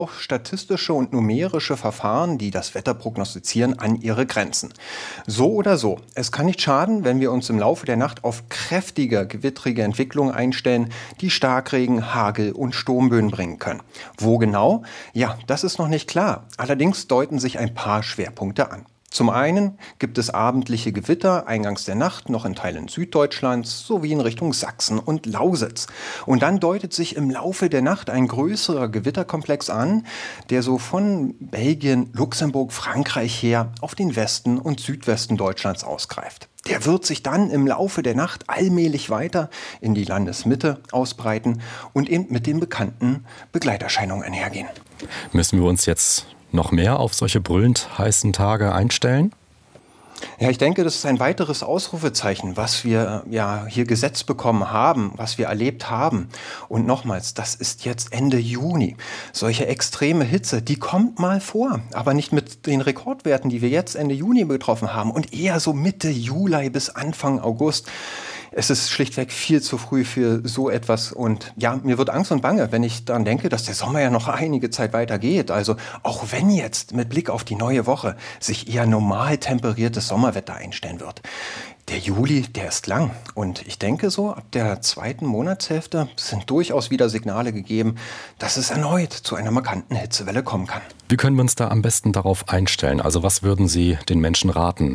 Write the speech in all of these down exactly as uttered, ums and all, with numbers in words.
auch statistische und numerische Verfahren, die das Wetter prognostizieren, an ihre Grenzen. So oder so, es kann nicht schaden, wenn wir uns im Laufe der Nacht auf kräftige, gewittrige Entwicklungen einstellen, die Starkregen, Hagel und Sturmböen bringen können. Wo genau? Ja, das ist noch nicht klar. Allerdings deuten sich ein paar Schwerpunkte an. Zum einen gibt es abendliche Gewitter eingangs der Nacht noch in Teilen Süddeutschlands sowie in Richtung Sachsen und Lausitz. Und dann deutet sich im Laufe der Nacht ein größerer Gewitterkomplex an, der so von Belgien, Luxemburg, Frankreich her auf den Westen und Südwesten Deutschlands ausgreift. Der wird sich dann im Laufe der Nacht allmählich weiter in die Landesmitte ausbreiten und eben mit den bekannten Begleiterscheinungen einhergehen. Müssen wir uns jetzt noch mehr auf solche brüllend heißen Tage einstellen? Ja, ich denke, das ist ein weiteres Ausrufezeichen, was wir ja hier gesetzt bekommen haben, was wir erlebt haben. Und nochmals, das ist jetzt Ende Juni. Solche extreme Hitze, die kommt mal vor, aber nicht mit den Rekordwerten, die wir jetzt Ende Juni betroffen haben und eher so Mitte Juli bis Anfang August. Es ist schlichtweg viel zu früh für so etwas und ja, mir wird Angst und Bange, wenn ich daran denke, dass der Sommer ja noch einige Zeit weitergeht. Also auch wenn jetzt mit Blick auf die neue Woche sich eher normal temperiertes Sommerwetter einstellen wird. Der Juli, der ist lang und ich denke so, ab der zweiten Monatshälfte sind durchaus wieder Signale gegeben, dass es erneut zu einer markanten Hitzewelle kommen kann. Wie können wir uns da am besten darauf einstellen? Also was würden Sie den Menschen raten?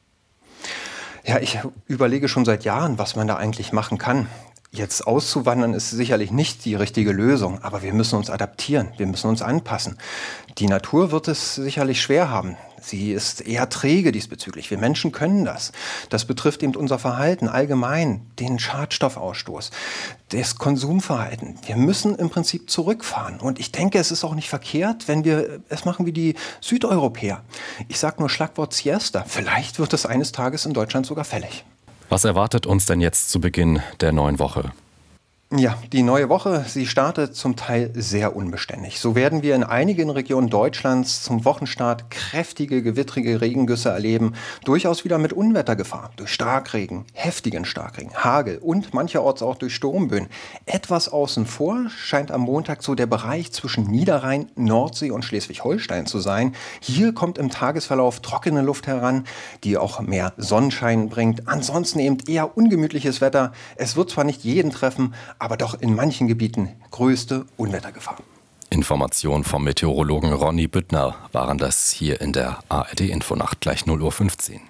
Ja, ich überlege schon seit Jahren, was man da eigentlich machen kann. Jetzt auszuwandern ist sicherlich nicht die richtige Lösung, aber wir müssen uns adaptieren, wir müssen uns anpassen. Die Natur wird es sicherlich schwer haben. Sie ist eher träge diesbezüglich. Wir Menschen können das. Das betrifft eben unser Verhalten allgemein, den Schadstoffausstoß, das Konsumverhalten. Wir müssen im Prinzip zurückfahren. Und ich denke, es ist auch nicht verkehrt, wenn wir es machen wie die Südeuropäer. Ich sage nur Schlagwort Siesta. Vielleicht wird es eines Tages in Deutschland sogar fällig. Was erwartet uns denn jetzt zu Beginn der neuen Woche? Ja, die neue Woche, sie startet zum Teil sehr unbeständig. So werden wir in einigen Regionen Deutschlands zum Wochenstart kräftige, gewittrige Regengüsse erleben, durchaus wieder mit Unwettergefahr, durch Starkregen, heftigen Starkregen, Hagel und mancherorts auch durch Sturmböen. Etwas außen vor scheint am Montag so der Bereich zwischen Niederrhein, Nordsee und Schleswig-Holstein zu sein. Hier kommt im Tagesverlauf trockene Luft heran, die auch mehr Sonnenschein bringt. Ansonsten eben eher ungemütliches Wetter. Es wird zwar nicht jeden treffen, aber doch in manchen Gebieten größte Unwettergefahr. Informationen vom Meteorologen Ronny Büttner waren das hier in der A R D-Infonacht, gleich null Uhr fünfzehn.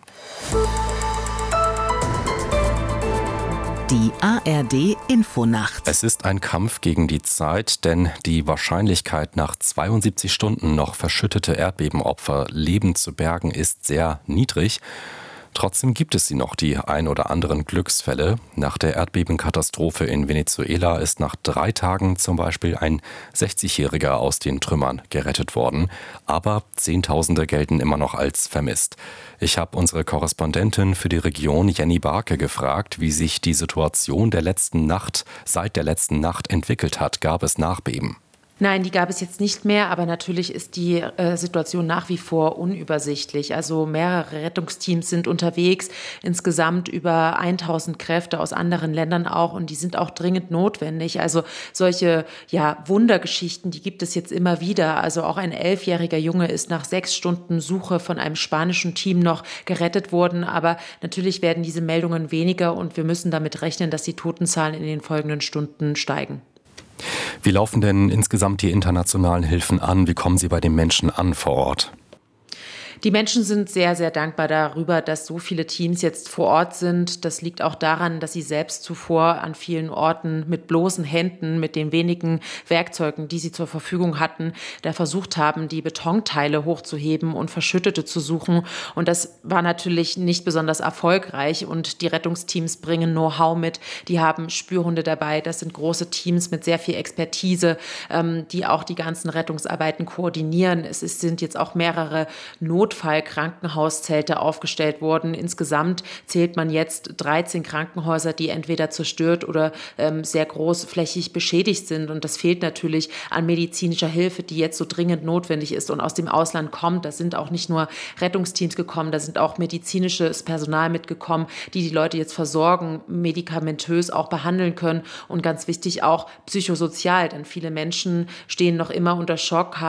Die A R D-Infonacht. Es ist ein Kampf gegen die Zeit, denn die Wahrscheinlichkeit, nach zweiundsiebzig Stunden noch verschüttete Erdbebenopfer lebend zu bergen, ist sehr niedrig. Trotzdem gibt es sie noch, die ein oder anderen Glücksfälle. Nach der Erdbebenkatastrophe in Venezuela ist nach drei Tagen zum Beispiel ein sechzigjähriger aus den Trümmern gerettet worden. Aber Zehntausende gelten immer noch als vermisst. Ich habe unsere Korrespondentin für die Region, Jenny Barke, gefragt, wie sich die Situation der letzten Nacht, seit der letzten Nacht entwickelt hat. Gab es Nachbeben? Nein, die gab es jetzt nicht mehr, aber natürlich ist die äh, Situation nach wie vor unübersichtlich. Also mehrere Rettungsteams sind unterwegs, insgesamt über tausend Kräfte aus anderen Ländern auch, und die sind auch dringend notwendig. Also solche ja, Wundergeschichten, die gibt es jetzt immer wieder. Also auch ein elfjähriger Junge ist nach sechs Stunden Suche von einem spanischen Team noch gerettet worden, aber natürlich werden diese Meldungen weniger und wir müssen damit rechnen, dass die Totenzahlen in den folgenden Stunden steigen. Wie laufen denn insgesamt die internationalen Hilfen an? Wie kommen sie bei den Menschen an vor Ort? Die Menschen sind sehr, sehr dankbar darüber, dass so viele Teams jetzt vor Ort sind. Das liegt auch daran, dass sie selbst zuvor an vielen Orten mit bloßen Händen, mit den wenigen Werkzeugen, die sie zur Verfügung hatten, da versucht haben, die Betonteile hochzuheben und Verschüttete zu suchen. Und das war natürlich nicht besonders erfolgreich. Und die Rettungsteams bringen Know-how mit. Die haben Spürhunde dabei. Das sind große Teams mit sehr viel Expertise, die auch die ganzen Rettungsarbeiten koordinieren. Es sind jetzt auch mehrere Not Notfallkrankenhauszelte aufgestellt wurden. Insgesamt zählt man jetzt dreizehn Krankenhäuser, die entweder zerstört oder ähm, sehr großflächig beschädigt sind. Und das fehlt natürlich an medizinischer Hilfe, die jetzt so dringend notwendig ist und aus dem Ausland kommt. Da sind auch nicht nur Rettungsteams gekommen, da sind auch medizinisches Personal mitgekommen, die die Leute jetzt versorgen, medikamentös auch behandeln können und ganz wichtig auch psychosozial, denn viele Menschen stehen noch immer unter Schock,